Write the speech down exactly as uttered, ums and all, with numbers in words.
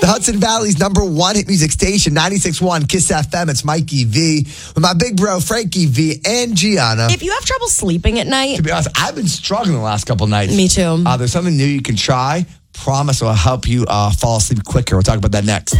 Hudson Valley's number one hit music station, ninety-six point one Kiss F M. It's Mikey V with my big bro, Frankie V, and Gianna. If you have trouble sleeping at night. To be honest, I've been struggling the last couple nights. Me too. Uh, there's something new you can try. Promise it will help you uh, fall asleep quicker. We'll talk about that next.